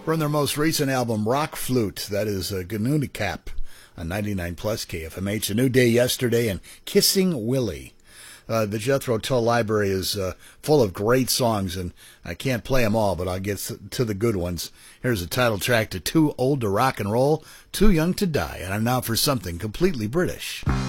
From their most recent album, Rock Flute, that is Ganoonicap on 99 plus KFMH, A New Day Yesterday, and Kissing Willie. The Jethro Tull library is full of great songs, and I can't play them all, but I'll get to the good ones. Here's a title track to Too Old to Rock and Roll, Too Young to Die, and I'm now for something completely British.